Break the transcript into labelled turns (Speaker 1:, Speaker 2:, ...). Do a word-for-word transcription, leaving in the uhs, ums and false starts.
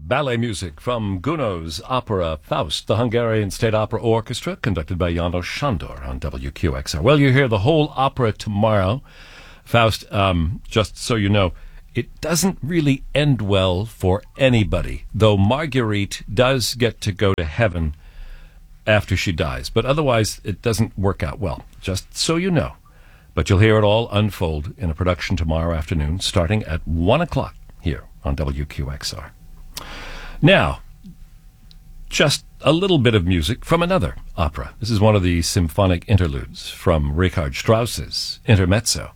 Speaker 1: ballet music from Gounod's opera Faust, the Hungarian State Opera Orchestra, conducted by János Sándor on W Q X R. Well, you hear the whole opera tomorrow. Faust, um, just so you know, it doesn't really end well for anybody, though Marguerite does get to go to heaven after she dies. But otherwise, it doesn't work out well, just so you know. But you'll hear it all unfold in a production tomorrow afternoon, starting at one o'clock here on W Q X R. Now, just a little bit of music from another opera. This is one of the symphonic interludes from Richard Strauss's Intermezzo.